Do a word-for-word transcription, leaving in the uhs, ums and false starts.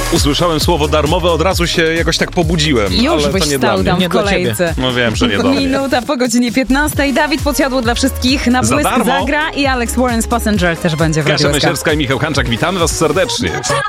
usłyszałem słowo darmowe, od razu się jakoś tak pobudziłem. Już ale byś to nie stał dla tam mnie. w kolejce. No wiem, że nie do mnie. Minuta po godzinie piętnastej. Dawid Podsiadło dla wszystkich. Na Za błysk darmo. zagra i Alex Warren z Passenger też będzie w Kasia Radiu S K. Mesierska i Michał Hanczak, witamy was serdecznie.